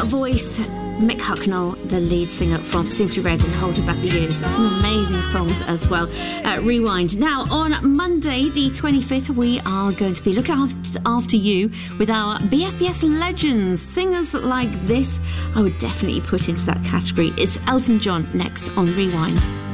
voice, Mick Hucknall, the lead singer from Simply Red and Holding Back the Years. Some amazing songs as well. Rewind. Now, on Monday, the 25th, we are going to be looking after you with our BFBS legends. Singers like this, I would definitely put into that category. It's Elton John next on Rewind.